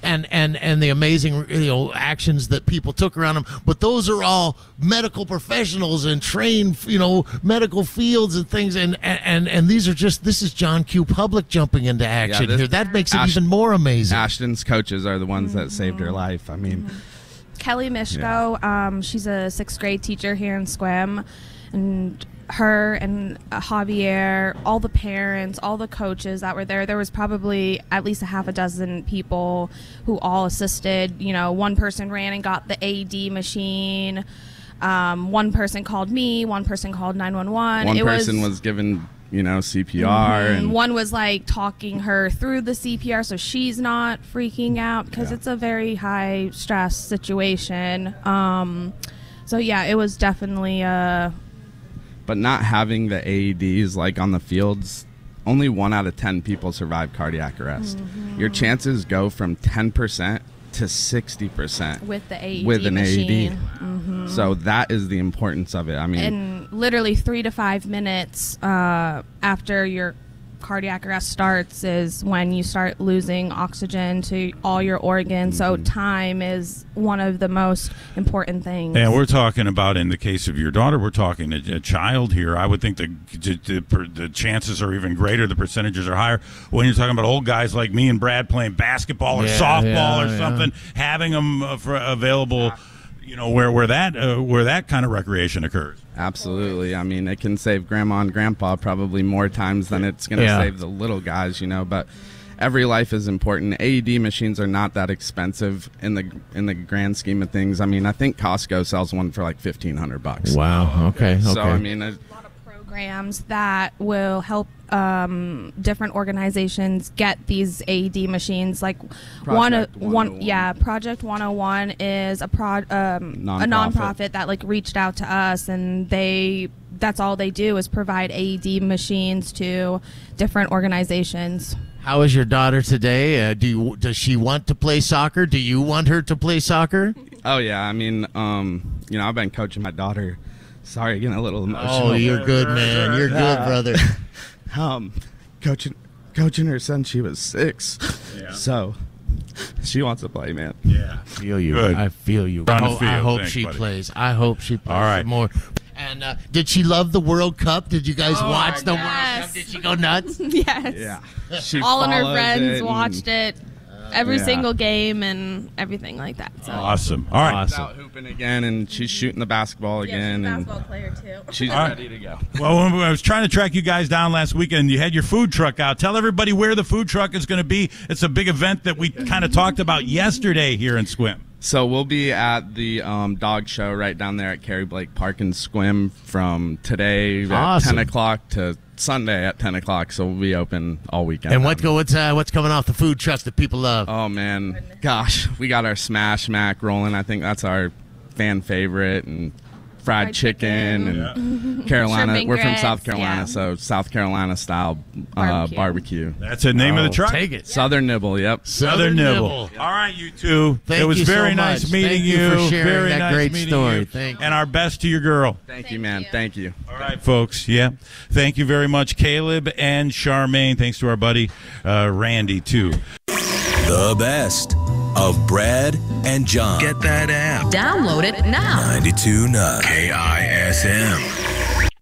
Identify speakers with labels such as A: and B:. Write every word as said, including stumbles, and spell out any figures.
A: and and and the amazing, you know, actions that people took around him. But those are all medical professionals and trained, you know, medical fields and things. And and and these are just this is John Q. Public jumping into action
B: yeah, this,
A: here. That makes it
B: Ash-
A: even more amazing.
B: Ashton's coaches are the ones that saved her life. I mean,
C: Kelly Mishko, yeah. um, she's a sixth grade teacher here in Sequim, and her and uh, Javier, all the parents, all the coaches that were there, there was probably at least a half a dozen people who all assisted. You know, one person ran and got the A E D machine. Um, one person called me. One person called nine one one.
B: One
C: it
B: person was,
C: was
B: given, you know, C P R.
C: Mm-hmm.
B: And
C: one was like talking her through the C P R so she's not freaking out because
B: yeah.
C: it's a very high stress situation. Um, so yeah, it was definitely a...
B: But not having the A E Ds like on the fields, only one out of ten people survive cardiac arrest. Mm-hmm. Your chances go from ten percent to sixty percent
C: with the A E D
B: with an
C: machine.
B: A E D.
C: Mm-hmm.
B: So that is the importance of it. I mean,
C: and literally three to five minutes uh, after your cardiac arrest starts is when you start losing oxygen to all your organs. Mm-hmm. So time is one of the most important things.
D: And we're talking about, in the case of your daughter, we're talking a, a child here. I would think the, the the chances are even greater. The percentages are higher when you're talking about old guys like me and Brad playing basketball or
A: yeah,
D: softball
A: yeah,
D: or
A: yeah.
D: something, having them uh, for available. You know, where where that uh, where that kind of recreation occurs.
B: Absolutely. I mean, it can save grandma and grandpa probably more times than it's going to
A: yeah.
B: save the little guys, you know, but every life is important. A E D machines are not that expensive in the in the grand scheme of things. I mean, I think Costco sells one for like fifteen hundred bucks.
A: Wow. Okay. Okay.
B: So, I mean, it,
C: a lot of programs that will help um, different organizations get these A E D machines. Like one,
B: Project
C: one, yeah, Project one oh one is a pro, um,
B: Non-profit.
C: a nonprofit that like reached out to us, and they that's all they do is provide A E D machines to different organizations.
A: How is your daughter today? Uh, do you, does she want to play soccer? Do you want her to play soccer?
B: oh, yeah. I mean, um, you know, I've been coaching my daughter. Sorry, getting a little emotional.
A: Oh, you're good, man. You're good, brother.
B: um, coaching, coaching her since she was six.
D: Yeah.
B: So she wants to play, man.
D: Yeah.
A: I feel you.
D: Good.
A: I feel you.
D: On the
A: I, ho- I
D: field.
A: hope
D: Thanks,
A: she
D: buddy.
A: plays. I hope she plays
D: All right.
A: some more. And uh, did she love the World Cup? Did you guys
B: Oh,
A: watch the
C: yes.
A: World Cup? Did she go nuts?
C: Yes.
B: Yeah. She
C: All of her
B: follows
C: friends
B: it and-
C: watched it. Every
B: Yeah.
C: single game and everything like that. So.
D: Awesome. All right.
B: She's out hooping again, and she's shooting the basketball
C: Yeah,
B: again,
C: she's a
B: and
C: basketball player too.
B: she's
D: All right.
B: ready to go.
D: Well, when I was trying to track you guys down last weekend, you had your food truck out. Tell everybody where the food truck is going to be. It's a big event that we kind of talked about yesterday here in Sequim.
B: So we'll be at the um, dog show right down there at Carrie Blake Park in Sequim from today at
A: Awesome.
B: ten o'clock to Sunday at ten o'clock. So we'll be open all weekend.
A: And what go? What's uh, what's coming off the food trucks that people love?
B: Oh, man. Gosh, we got our Smash Mac rolling. I think that's our fan favorite. And fried,
C: Fried
B: chicken,
C: chicken.
B: and Carolina.
C: Shrimp
B: We're from
C: grits,
B: South Carolina,
C: yeah.
B: so South Carolina style uh,
C: Barbecue.
B: barbecue.
D: That's the name of the
A: Oh,
D: truck?
A: Take it.
B: Southern Nibble, yep.
D: Southern Nibble. All right, you two.
A: Thank
D: it was
A: you so
D: very nice
A: much.
D: meeting
A: Thank you for sharing
D: very
A: that
D: nice
A: great
D: meeting
A: story.
D: you.
A: Thank you.
D: And our best to your girl.
B: Thank,
C: Thank
B: you, man.
C: you.
B: Thank you.
D: All right, folks. Yeah. Thank you very much, Caleb and Charmaine. Thanks to our buddy uh, Randy, too.
E: The best of Brad and John. Get that app.
F: Download it now.
E: ninety-two point nine K I S M.